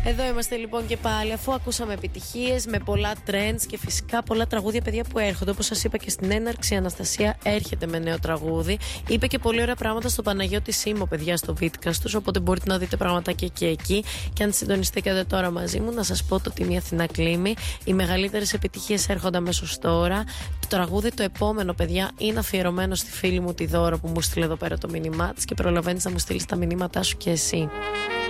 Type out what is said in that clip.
Εδώ είμαστε λοιπόν και πάλι, αφού ακούσαμε επιτυχίες με πολλά trends και φυσικά πολλά τραγούδια, παιδιά, που έρχονται. Όπως σας είπα και στην έναρξη, η Αναστασία έρχεται με νέο τραγούδι. Είπε και πολύ ωραία πράγματα στο Παναγιώτη Σίμω, παιδιά, στο Βίτκας τους. Οπότε μπορείτε να δείτε πραγματάκια και εκεί. Και αν συντονιστήκατε τώρα μαζί μου, να σας πω το Τιμή Αθηνά Κλίμη. Οι μεγαλύτερες επιτυχίες έρχονται αμέσως τώρα. Το τραγούδι το επόμενο, παιδιά, είναι αφιερωμένο στη φίλη μου τη Δώρα που μου στείλε εδώ πέρα το μήνυμά της και προλαβαίνεις να μου στείλεις τα μηνύματά σου και εσύ.